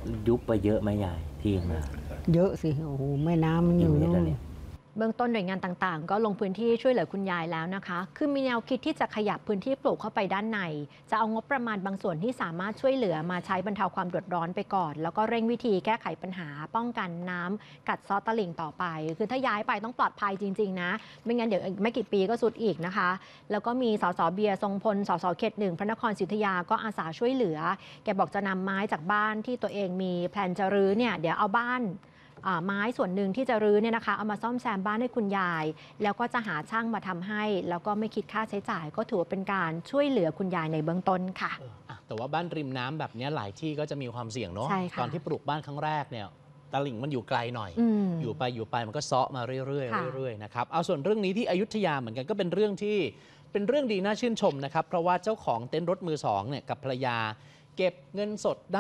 ยุบไปเยอะไหมยายที่มาเยอะสิโอ้โหแม่น้ำมันอยู่นู่นเบื้องต้นหน่วยงานต่างๆก็ลงพื้นที่ช่วยเหลือคุณยายแล้วนะคะคือมีแนวคิดที่จะขยับพื้นที่ปลูกเข้าไปด้านในจะเอางบประมาณบางส่วนที่สามารถช่วยเหลือมาใช้บรรเทาความเดือดร้อนไปก่อนแล้วก็เร่งวิธีแก้ไขปัญหาป้องกันน้ำกัดเซาะตลิ่งต่อไปคือถ้าย้ายไปต้องปลอดภัยจริงๆนะไม่งั้นเดี๋ยวไม่กี่ปีก็สุดอีกนะคะแล้วก็มีสสเบียร์ทรงพลสสเขต 1พระนครศรีอยุธยาก็อาสาช่วยเหลือแกบอกจะนำไม้จากบ้านที่ตัวเองมีแผนจะรื้อเนี่ยเดี๋ยวเอาบ้านไม้ส่วนหนึ่งที่จะรื้อเนี่ยนะคะเอามาซ่อมแซมบ้านให้คุณยายแล้วก็จะหาช่างมาทำให้แล้วก็ไม่คิดค่าใช้จ่ายก็ถือว่าเป็นการช่วยเหลือคุณยายในเบื้องต้นค่ะแต่ว่าบ้านริมน้ำแบบนี้หลายที่ก็จะมีความเสี่ยงเนาะตอนที่ปลูกบ้านครั้งแรกเนี่ยตลิ่งมันอยู่ไกลหน่อยอยู่ไปมันก็เซาะมาเรื่อยๆนะครับเอาส่วนเรื่องนี้ที่อยุธยาเหมือนกันก็เป็นเรื่องที่เป็นเรื่องดีน่าชื่นชมนะครับเพราะว่าเจ้าของเต็นท์รถมือสองเนี่ยกับภรรยาเก็บเงินสดได้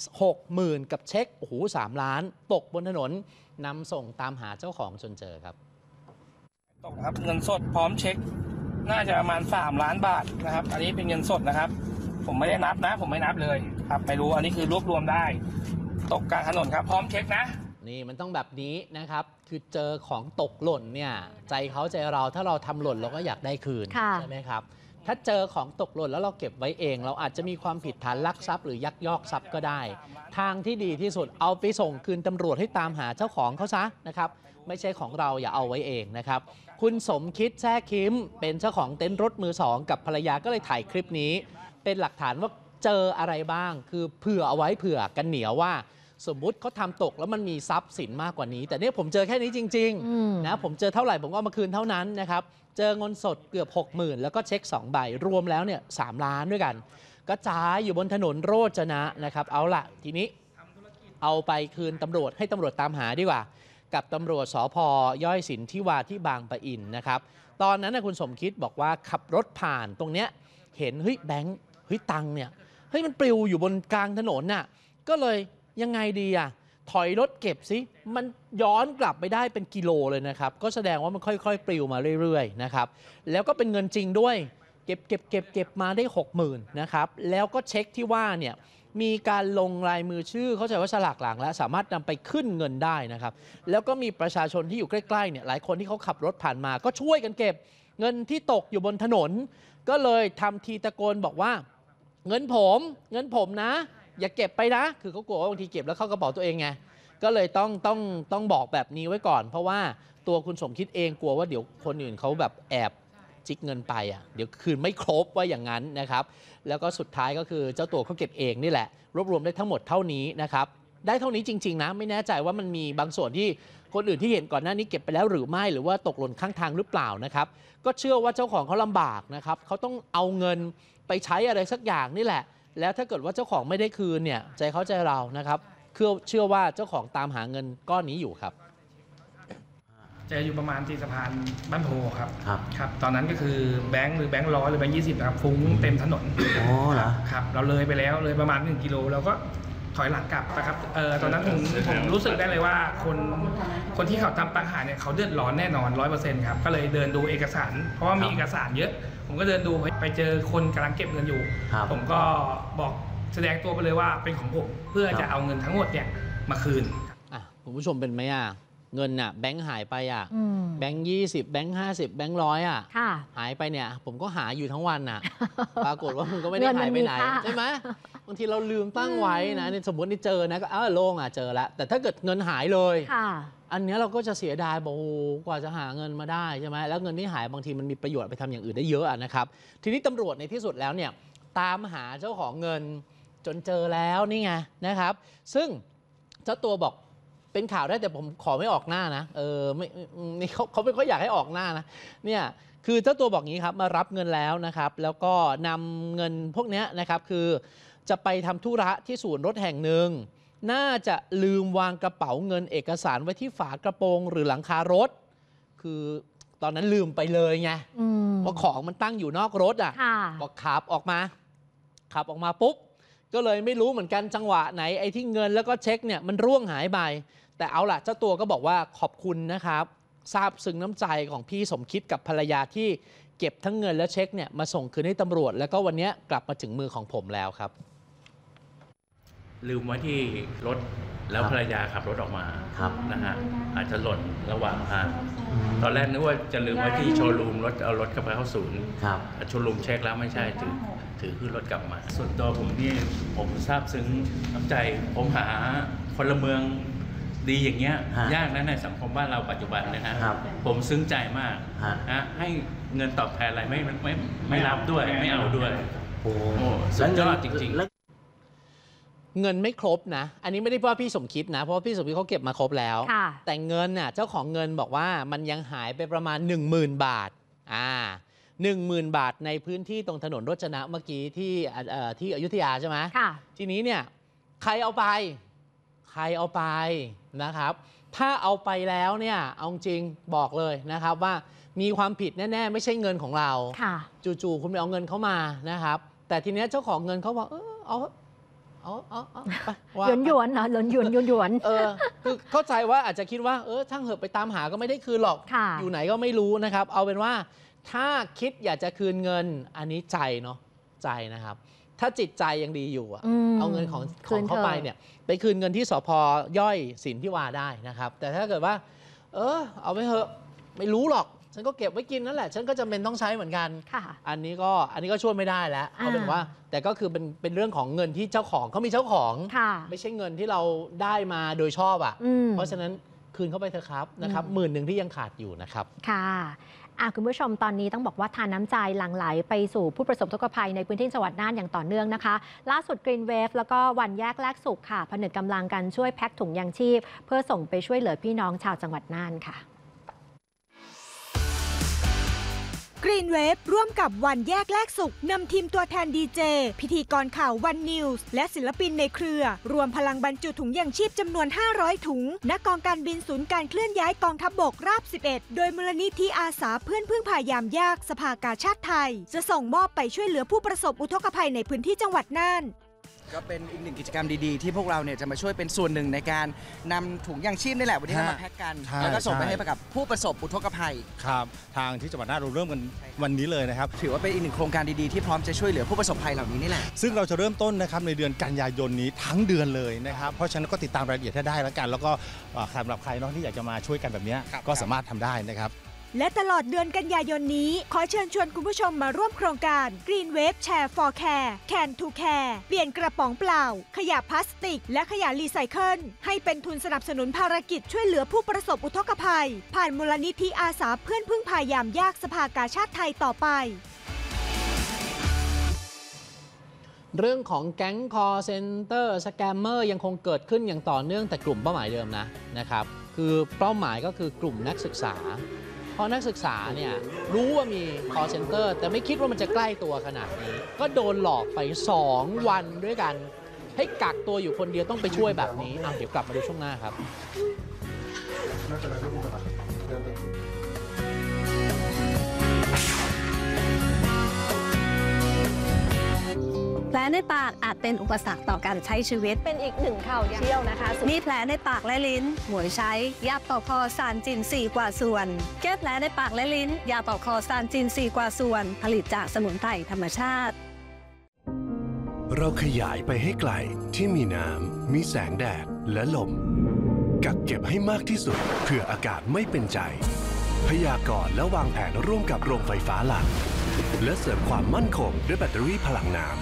60,000 กับเช็คโอ้โห3 ล้านตกบนถนนนำส่งตามหาเจ้าของจนเจอครับตกครับเงินสดพร้อมเช็คน่าจะประมาณ3 ล้านบาทนะครับอันนี้เป็นเงินสดนะครับผมไม่ได้นับนะผมไม่นับเลยครับไม่รู้อันนี้คือรวบรวมได้ตกกลางถนนครับพร้อมเช็คนะนี่มันต้องแบบนี้นะครับคือเจอของตกหล่นเนี่ยใจเขาใจเราถ้าเราทำหล่นเราก็อยากได้คืนใช่ไหมครับถ้าเจอของตกหล่นแล้วเราเก็บไว้เองเราอาจจะมีความผิดฐานลักทรัพย์หรือยักยอกทรัพย์ก็ได้ทางที่ดีที่สุดเอาไปส่งคืนตำรวจให้ตามหาเจ้าของเขาซะนะครับไม่ใช่ของเราอย่าเอาไว้เองนะครับคุณสมคิดแท้คิมเป็นเจ้าของเต็นท์รถมือสองกับภรรยาก็เลยถ่ายคลิปนี้เป็นหลักฐานว่าเจออะไรบ้างคือเผื่อเอาไว้เผื่อกันเหนียวว่าสมมุติเขาทำตกแล้วมันมีทรัพย์สินมากกว่านี้แต่เนี่ยผมเจอแค่นี้จริงๆนะผมเจอเท่าไหร่ผมก็เอามาคืนเท่านั้นนะครับเจอเงินสดเกือบ 60,000 แล้วก็เช็ค2 ใบรวมแล้วเนี่ย3 ล้านด้วยกันกระจายอยู่บนถนนโรจนะนะครับเอาล่ะทีนี้เอาไปคืนตำรวจให้ตำรวจตามหาดีกว่ากับตำรวจสภ.ย่อยสินธิวาที่บางปะอินนะครับตอนนั้นคุณสมคิดบอกว่าขับรถผ่านตรงเนี้ยเห็นเฮ้ยแบงค์เฮ้ยตังเนี่ยเฮ้ยมันปลิวอยู่บนกลางถนนน่ะก็เลยยังไงดีอ่ะถอยรถเก็บสิมันย้อนกลับไปได้เป็นกิโลเลยนะครับก็แสดงว่ามันค่อยๆปลิวมาเรื่อยๆนะครับแล้วก็เป็นเงินจริงด้วยเก็บมาได้ 60,000 นะครับแล้วก็เช็คที่ว่าเนี่ยมีการลงลายมือชื่อเข้าใจว่าฉลากหลังแล้วสามารถนำไปขึ้นเงินได้นะครับแล้วก็มีประชาชนที่อยู่ใกล้ๆเนี่ยหลายคนที่เขาขับรถผ่านมาก็ช่วยกันเก็บเงินที่ตกอยู่บนถนนก็เลยทำทีตะโกนบอกว่าเงินผมนะอย่าเก็บไปนะคือเขากลัวว่าบางทีเก็บแล้วเข้ากระเป๋าตัวเองไงก็เลยต้องบอกแบบนี้ไว้ก่อนเพราะว่าตัวคุณสมคิดเองกลัวว่าเดี๋ยวคนอื่นเขาแบบแอบจิกเงินไปอ่ะเดี๋ยวคืนไม่ครบว่าอย่างนั้นนะครับแล้วก็สุดท้ายก็คือเจ้าตัวเขาเก็บเองนี่แหละรวบรวมได้ทั้งหมดเท่านี้นะครับได้เท่านี้จริงๆนะไม่แน่ใจว่ามันมีบางส่วนที่คนอื่นที่เห็นก่อนหน้านี้เก็บไปแล้วหรือไม่หรือว่าตกหล่นข้างทางหรือเปล่านะครับก็เชื่อว่าเจ้าของเขาลำบากนะครับเขาต้องเอาเงินไปใช้อะไรสักอย่างนี่แหละแล้วถ้าเกิดว่าเจ้าของไม่ได้คืนเนี่ยใจเขาใจเรานะครับเชื่อว่าเจ้าของตามหาเงินก้อนนี้อยู่ครับเจออยู่ประมาณที่สะพานบ้านโพครับครับตอนนั้นก็คือแบงค์หรือแบงค์100หรือแบงค์20นะครับฟุ้งเต็มถนนอ๋อเหรอครับเราเลยไปแล้วเลยประมาณ1 กิโลแล้วก็ถอยหลังกลับนะครับตอนนั้นผมรู้สึกได้เลยว่าคนที่เขาทำปัญหาเนี่ยเขาเดือดร้อนแน่นอน 100% ครับก็เลยเดินดูเอกสารเพราะว่ามีเอกสารเยอะผมก็เดินดูไปเจอคนกำลังเก็บเงินอยู่ผมก็บอกแสดงตัวไปเลยว่าเป็นของผมเพื่อจะเอาเงินทั้งหมดเนี่ยมาคืนคุณผู้ชมเป็นไหมเงินแบงค์หายไปแบงค์20แบงค์50แบงค์100หายไปเนี่ยผมก็หาอยู่ทั้งวันปรากฏว่ามันก็ไม่ได้หายไปไหนใช่ไหมบางทีเราลืมตั้งไว้นะสมมตินี่เจอนะก็โล่งเจอแล้วแต่ถ้าเกิดเงินหายเลยอันนี้เราก็จะเสียดายบอกกว่าจะหาเงินมาได้ใช่ไหมแล้วเงินที่หายบางทีมันมีประโยชน์ไปทำอย่างอื่นได้เยอะนะครับทีนี้ตำรวจในที่สุดแล้วเนี่ยตามหาเจ้าของเงินจนเจอแล้วนี่ไงนะครับซึ่งเจ้าตัวบอกเป็นข่าวได้แต่ผมขอไม่ออกหน้านะไม่เขาไม่ค่อยอยากให้ออกหน้านะเนี่ยคือเจ้าตัวบอกงี้ครับมารับเงินแล้วนะครับแล้วก็นำเงินพวกนี้นะครับคือจะไปทำธุระที่ศูนย์รถแห่งหนึ่งน่าจะลืมวางกระเป๋าเงินเอกสารไว้ที่ฝากระโปรงหรือหลังคารถคือตอนนั้นลืมไปเลยไงว่าของมันตั้งอยู่นอกรถก็ขับออกมาปุ๊บก็เลยไม่รู้เหมือนกันจังหวะไหนไอ้ที่เงินแล้วก็เช็คเนี่ยมันร่วงหายไปแต่เอาล่ะเจ้าตัวก็บอกว่าขอบคุณนะครับซาบซึ้งน้ำใจของพี่สมคิดกับภรรยาที่เก็บทั้งเงินและเช็คเนี่ยมาส่งคืนให้ตำรวจแล้วก็วันนี้กลับมาถึงมือของผมแล้วครับลืมไว้ที่รถแล้วภรรยาขับรถออกมานะฮะอาจจะหล่นระหว่างทางตอนแรกนึกว่าจะลืมไว้ที่โชว์รูมรถเอารถกลับไปเข้าศูนย์โชว์รูมเช็คแล้วไม่ใช่ถือขึ้นรถกลับมาส่วนตัวผมนี่ผมซาบซึ้งน้ำใจผมหาพลเมืองดีอย่างเงี้ยยากนะในสังคมบ้านเราปัจจุบันนะฮะผมซึ้งใจมากนะให้เงินตอบแทนอะไรไม่รับด้วยไม่เอาด้วยโอ้สุดยอดจริงๆเงินไม่ครบนะอันนี้ไม่ได้เพราะพี่สมคิดนะเพราะว่าพี่สมคิดเขาเก็บมาครบแล้วแต่เงินน่ะเจ้าของเงินบอกว่ามันยังหายไปประมาณ 10,000 บาท10,000 บาทในพื้นที่ตรงถนนโรจนะเมื่อกี้ที่อยุธยาใช่ไหมทีนี้เนี่ยใครเอาไปนะครับถ้าเอาไปแล้วเนี่ยเอาจริงบอกเลยนะครับว่ามีความผิดแน่ๆไม่ใช่เงินของเราจู่ๆคุณไปเอาเงินเขามานะครับแต่ทีนี้เจ้าของเงินเขาบอกเอาหยวนๆเหรอหยวนคือเข้าใจว่าอาจจะคิดว่าช่างเหอะไปตามหาก็ไม่ได้คืนหรอกอยู่ไหนก็ไม่รู้นะครับเอาเป็นว่าถ้าคิดอยากจะคืนเงินอันนี้ใจเนาะใจนะครับถ้าจิตใจยังดีอยู่เอาเงินของเขาไปเนี่ยไปคืนเงินที่สภ.ย่อยสินธิวาได้นะครับแต่ถ้าเกิดว่าเอาไปเถอะไม่รู้หรอกฉันก็เก็บไว้กินนั่นแหละฉันก็จำเป็นต้องใช้เหมือนกันอันนี้ก็ช่วยไม่ได้แล้วเอาเป็นว่าแต่ก็คือเป็นเรื่องของเงินที่เจ้าของเขามีเจ้าของไม่ใช่เงินที่เราได้มาโดยชอบเพราะฉะนั้นคืนเข้าไปเถอะครับนะครับ10,000ที่ยังขาดอยู่นะครับค่ะคุณผู้ชมตอนนี้ต้องบอกว่าทานน้ำใจหลั่งไหลไปสู่ผู้ประสบทุกภัยในพื้นที่จังหวัดน่านอย่างต่อเนื่องนะคะล่าสุด Green Wave แล้วก็วันแยกแลกสุขค่ะผนึกกำลังกันช่วยแพ็คถุงยางชีพเพื่อส่งไปช่วยเหลือพี่น้องชาวจังหวัดน่านค่ะ Green Wave ร่วมกับวันแยกแลกสุขนำทีมตัวแทนดีเจพิธีกรข่าววันนิวส์และศิลปินในเครือรวมพลังบรรจุถุงยางชีพจำนวน500ถุงณกองการบินศูนย์การเคลื่อนย้ายกองทัพบกราบ11โดยมูลนิธิอาสาเพื่อนพึ่งพายามยากสภากาชาติไทยจะส่งมอบไปช่วยเหลือผู้ประสบอุทกภัยในพื้นที่จังหวัดน่านก็เป็นอีกหนึ่งกิจกรรมดีๆที่พวกเราเนี่ยจะมาช่วยเป็นส่วนหนึ่งในการนำถุงยางชีพนี่แหละวันนี้มาแพ็กกันแล้วก็ส่งไปให้กับผู้ประสบอุทกภัยครับทางที่จังหวัดน่านเราเริ่มกันวันนี้เลยนะครับถือว่าเป็นอีกหนึ่งโครงการดีๆที่พร้อมจะช่วยเหลือผู้ประสบภัยเหล่านี้นี่แหละซึ่งเราจะเริ่มต้นนะครับในเดือนกันยายนนี้ทั้งเดือนเลยนะครับเพราะฉะนั้นก็ติดตามรายละเอียดได้แล้วกันแล้วก็สำหรับใครน้องที่อยากจะมาช่วยกันแบบนี้ก็สามารถทำได้นะครับและตลอดเดือนกันยายนนี้ขอเชิญชวนคุณผู้ชมมาร่วมโครงการ Green Wave Share for Care Can to Care เปลี่ยนกระป๋องเปล่าขยะพลาสติกและขยะรีไซเคิลให้เป็นทุนสนับสนุนภารกิจช่วยเหลือผู้ประสบอุทกภัยผ่านมูลนิธิอาสาเพื่อนพึ่งพายามยากสภากาชาติไทยต่อไปเรื่องของแก๊งคอลเซ็นเตอร์สแกมเมอร์ยังคงเกิดขึ้นอย่างต่อเนื่องแต่กลุ่มเป้าหมายเดิมนะครับคือเป้าหมายก็คือกลุ่มนักศึกษาเพราะนักศึกษาเนี่ยรู้ว่ามี call center แต่ไม่คิดว่ามันจะใกล้ตัวขนาดนี้ก็โดนหลอกไป2 วันด้วยกันให้กักตัวอยู่คนเดียวต้องไปช่วยแบบนี้เดี๋ยวกลับมาดูช่วงหน้าครับแผลในปากอาจเป็นอุปสรรคต่อการใช้ชีวิตเป็นอีกหนึ่งข่าวเชี่ยวนะคะมีแผลในปากและลิ้นหมวยใช้ยาปอกคอซานจิน4 กว่าส่วนแก้แผลในปากและลิ้นยาปอกคอซานจิน4 กว่าส่วนผลิตจากสมุนไพรธรรมชาติเราขยายไปให้ไกลที่มีน้ำมีแสงแดดและลมกักเก็บให้มากที่สุดเพื่ออากาศไม่เป็นใจพยากรณ์และวางแผนร่วมกับโรงไฟฟ้าหลักและเสริมความมั่นคงด้วยแบตเตอรี่พลังน้ำ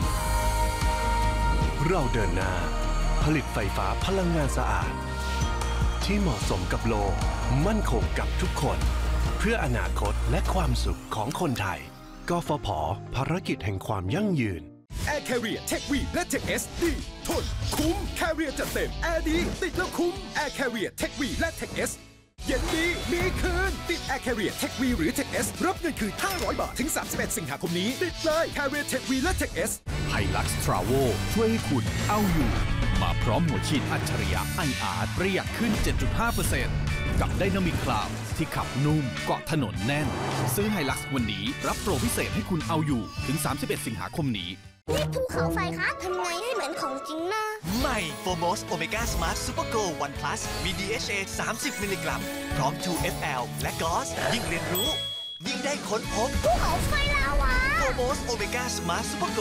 เราเดินหน้าผลิตไฟฟ้าพลังงานสะอาดที่เหมาะสมกับโลกมั่นคงกับทุกคนเพื่ออนาคตและความสุขของคนไทยกฟผ.ภารกิจแห่งความยั่งยืน Air Carrier Tech V และ Tech S ดีทนคุ้ม Carrier จัดเต็ม Air ดีติดแล้วคุ้ม Air Carrier Tech V และ Tech S เย็นดีมีคืนติด Air Carrier Tech V หรือ Tech S รับเงินคืน500 บาทถึง31 สิงหาคมนี้ติดเลย Carrier Tech V และ Tech S Hilux Travel ช่วยให้คุณเอาอยู่มาพร้อมหัวฉีดอัจฉริยะ IR ประหยัดขึ้น 7.5% กับ Dynamic Cloud ที่ขับนุ่มเกาะถนนแน่นซื้อ Hilux วันนี้รับโปรพิเศษให้คุณเอาอยู่ถึง31 สิงหาคมนี้นี่ภูเขาไฟคะทำไงให้เหมือนของจริงนะใหม่ Formos Omega Smart Super Go One Plus มี DHA 30 มิลลิกรัมพร้อม 2FL และ GAUS ยิ่งเรียนรู้ยิ่งได้ค้นพบภูเขาไฟลาวา Formos Omega Smart Super Go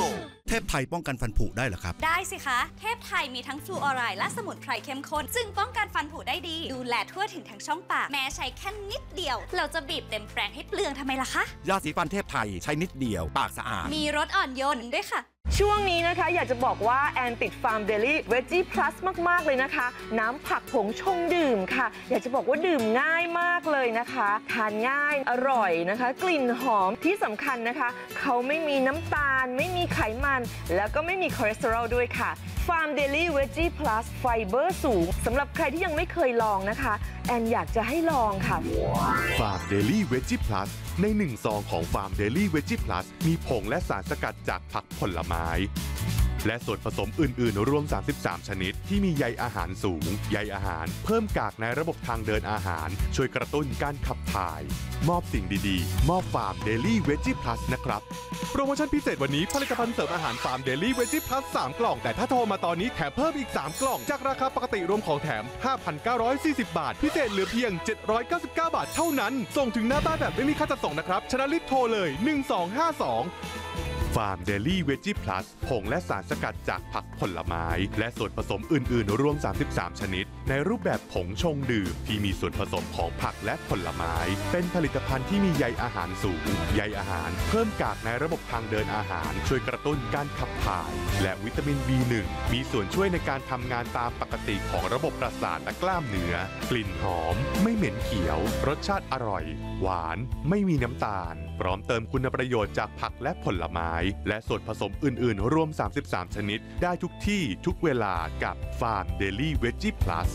เทพไทยป้องกันฟันผุได้เหรอครับได้สิคะเทพไทยมีทั้งฟลูออไรด์และสมุนไพรเข้มข้นซึ่งป้องกันฟันผุได้ดีดูแลทั่วถึงทั้งช่องปากแม้ใช้แค่นิดเดียวเราจะบีบเต็มแปรงให้เปลืองทำไมล่ะคะยาสีฟันเทพไทยใช้นิดเดียวปากสะอาดมีรสอ่อนโยนด้วยค่ะช่วงนี้นะคะอยากจะบอกว่าแอนติดฟาร์มเดลี่เวจจี้พลัสมากๆเลยนะคะน้ำผักผงชงดื่มค่ะอยากจะบอกว่าดื่มง่ายมากเลยนะคะทานง่ายอร่อยนะคะกลิ่นหอมที่สำคัญนะคะเขาไม่มีน้ำตาลไม่มีไขมันแล้วก็ไม่มีคอเลสเตอรอลด้วยค่ะฟาร์มเดลี่เวจจี้พลัสไฟเบอร์สูงสำหรับใครที่ยังไม่เคยลองนะคะแอนอยากจะให้ลองค่ะฟาร์มเดลี่เวจจี้พลัสใน1ซองของฟาร์มเดลี่เวจจี้พลัสมีผงและสารสกัดจากผักผลไม้และส่วนผสมอื่นๆรวม33ชนิดที่มีใยอาหารสูงใยอาหารเพิ่มกากในระบบทางเดินอาหารช่วยกระตุ้นการขับถ่ายมอบสิ่งดีๆมอบฟาร์มเดลี่เวจจี้พลัสนะครับโปรโมชั่นพิเศษวันนี้ผลิตภัณฑ์เสริมอาหารฟาร์มเดลี่เวจจี้พลัส3กล่องแต่ถ้าโทรมาตอนนี้แถมเพิ่มอีก3กล่องจากราคาปกติรวมของแถม 5,940 บาทพิเศษเหลือเพียง799 บาทเท่านั้นส่งถึงหน้าบ้านแบบไม่มีค่าจัดส่งนะครับฉะนั้นรีบโทรเลย1252ฟาร์มเดลี่เวจจี้พลัสผงและสารสกัดจากผักผลไม้และส่วนผสมอื่นๆรวม33ชนิดในรูปแบบผงชงดื่มที่มีส่วนผสมของผักและผลไม้เป็นผลิตภัณฑ์ที่มีใยอาหารสูงใยอาหารเพิ่มกากในระบบทางเดินอาหารช่วยกระตุ้นการขับถ่ายและวิตามิน B1 มีส่วนช่วยในการทำงานตามปกติของระบบประสาทและกล้ามเนื้อกลิ่นหอมไม่เหม็นเขียวรสชาติอร่อยหวานไม่มีน้ำตาลพร้อมเติมคุณประโยชน์จากผักและผลไม้และส่วนผสมอื่นๆรวม33ชนิดได้ทุกที่ทุกเวลากับฟาร์มเดลี่เวจจี้พลัส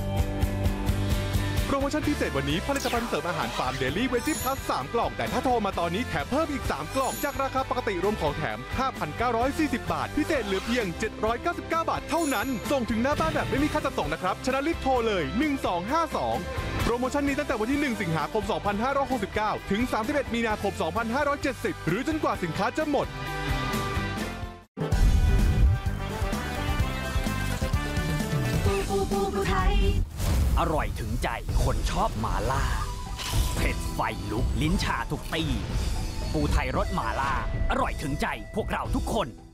โปรโมชั่นพิเศษวันนี้ผลิตภัณฑ์เสริมอาหารฟาร์มเดลี่เวจจี้พลัส3กล่องแต่ถ้าโทรมาตอนนี้แถมเพิ่มอีก3กล่องจากราคาปกติรวมของแถม 5,940 บาทพิเศษเหลือเพียง799 บาทเท่านั้นส่งถึงหน้าบ้านแบบไม่มีค่าจัดส่งนะครับฉะนั้นรีบโทรเลย1252โปรโมชั่นนี้ตั้งแต่วันที่1สิงหาคม2569ถึง31มีนาคม2570หรือจนกว่าสินค้าจะหมดอร่อยถึงใจคนชอบหม่าล่าเผ็ดไฟลุกลิ้นชาทุกตีปูไทยรสหม่าล่าอร่อยถึงใจพวกเราทุกคน